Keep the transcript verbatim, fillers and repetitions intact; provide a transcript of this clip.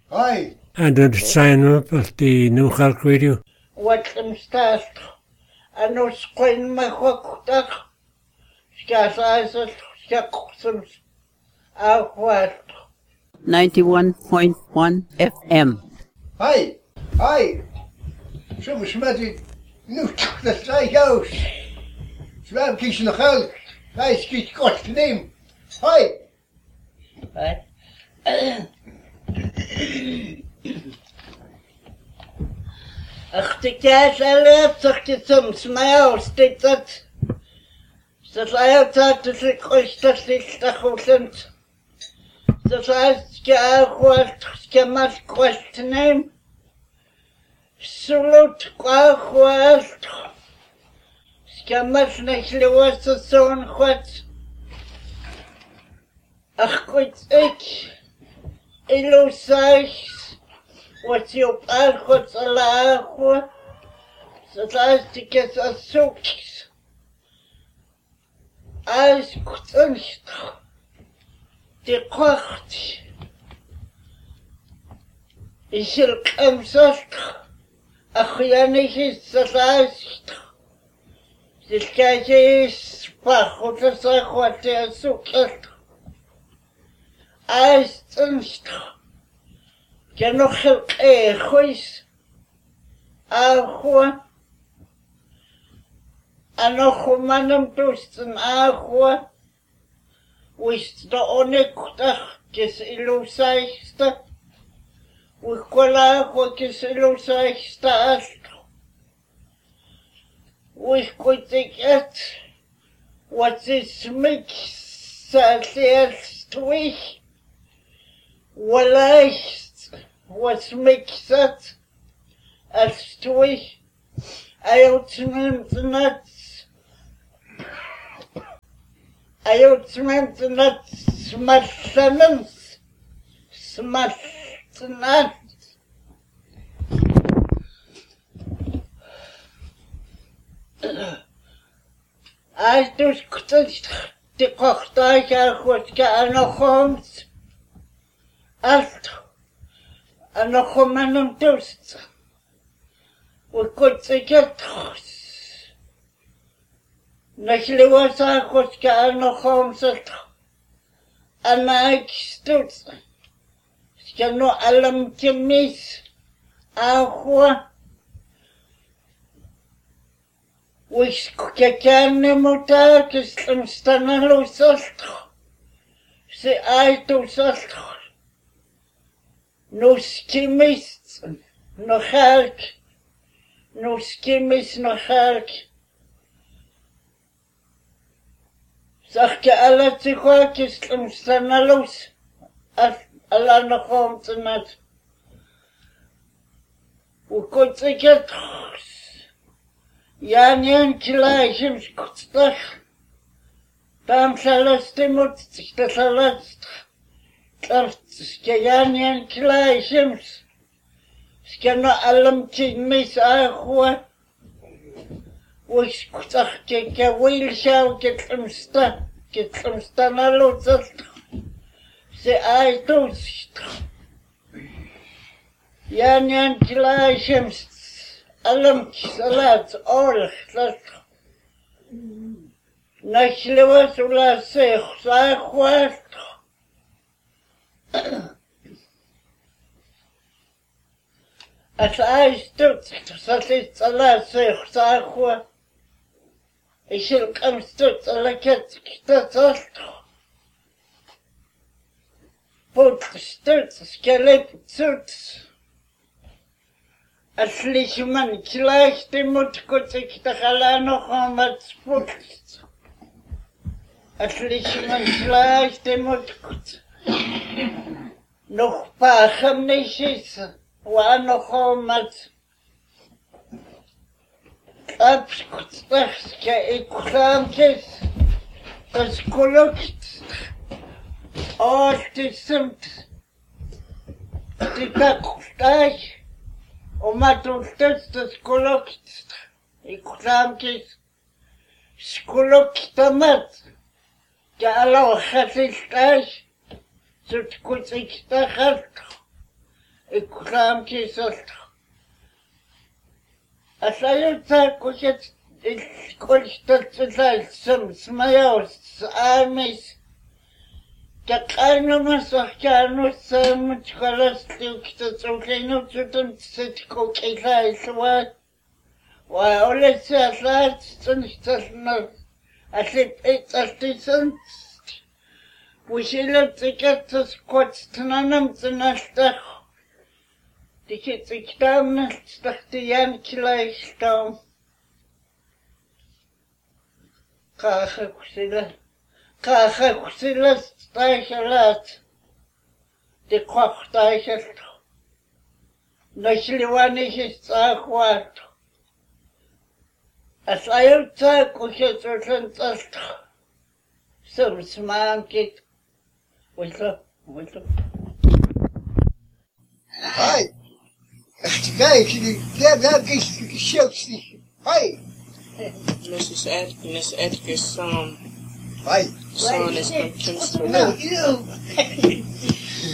Hi. And I'd sign up at the New Halk Radio. What am start? I know screen my hook duck. Skas eyes at Jackson's out west. ninety-one point one F M. Hi. Hi. Some smeddy. Nu the strike out. Swam kies nog geld. Hij schiet kort neem. Hi. Hi. Ach, die kaas erlebt sich die zum Smile, steht das. Das Eier hat es sich euch das Licht nach unten. Das heißt, ich auch wollte, ich kann mal kurz nehmen. Salut, auch wollte. Ich kann mal nicht los, so ein kurz. Ach gut, ich. Ich los euch. Wat je op aangoed zal lagen, zodat ik het als zoekjes. Als kunst, die kocht. Ik zal hem zegt, ach ja niet is dat als. Dit kan je eens pakken, dat is wat je zoekt. Als kunst. Que no juiz agua anojo manam tustan agua wist de onekta que se ilusaista wikola agua que se ilusaista astro wikotiket what is mix salstwich wala What's makes that as to we I ultimate nuts I ultimate nuts smash nuts smash nuts I just couldn't the cocktail was getting a homes after and a woman on toast. We could take a toast. Nashli was a hoska and a homes at and I stood. Scano alam to miss our wish can mutar to some stanalo sostro. Say I to sostro. No skimmis, no halk, no skimmis, no halk. Zag je alle tegootjes om staan los, als alle nog om te net. Hoe komt ik het? Ja, niet een klein stuk. Dan zal het de moed zich de verlaat. Skjanian kleisjems. Skjana allam mis agua. Wish kutak ke wil shau ke tmsta ke tmsta na lotsat. Se ai tost. Janian kleisjems. Allam salat orch sat. Nachlewa sula se khwa. As I stood, such as a last say, I shall come stood like it, that's all. Put stood, skeleton suits. As Lichman gleich dem Mut gut sich der allein noch einmal sputzt. As Lichman gleich dem Mut gut. Noch pachem nicht ist, war noch einmal. Abskutstach, ich kramkes, das Kolukt. Oh, das sind die Kakustach. Und man unterstützt das Kolukt. Ich kramkes, das Kolukt damit. Der Allah hat sich gleich. So gut ich da hat. ikram kisalt. Asayuta kuchet il kolstat sam smayaus amis. Kakano masakano sam tkalas tukta tsukeno tutum tsitko kilai swa. Wa ole sat tsuntsna asip it astisan. Wishila tikatus kotstanam tsanastach. Dikit ikdam stachtiyan kilaistam. Kaha kusila. Kaha kusila staishalat. De kwach staishalt. Nashliwani histakwat. As ayuta kushetrantsast. Some smart kit. What's up? What's up? Hi. Kijk, daar daar is Chelsea. Hi. Missus Ed, Miss Edgar's son. Hi. Son is from Kingston. No, you.